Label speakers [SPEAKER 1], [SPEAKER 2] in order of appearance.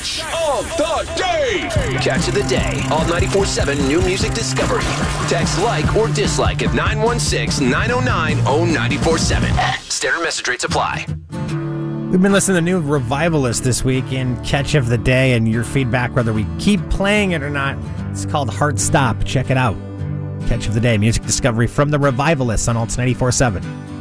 [SPEAKER 1] Catch of the day.
[SPEAKER 2] Catch of the day. All 94.7 New Music Discovery. Text like or dislike at 916-909-0947. Standard message rates apply.
[SPEAKER 3] We've been listening to New Revivalist this week in Catch of the Day, and your feedback, whether we keep playing it or not, it's called Heart Stop. Check it out. Catch of the Day, music discovery from the Revivalists on Alts 94.7.